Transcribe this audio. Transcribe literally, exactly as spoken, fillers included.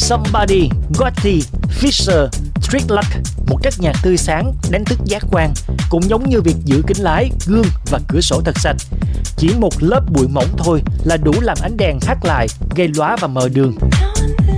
Somebody, Gotti, Fisher, Street Luck, một chất nhạc tươi sáng, đánh thức giác quan, cũng giống như việc giữ kính lái, gương và cửa sổ thật sạch. Chỉ một lớp bụi mỏng thôi là đủ làm ánh đèn hắt lại, gây lóa và mờ đường.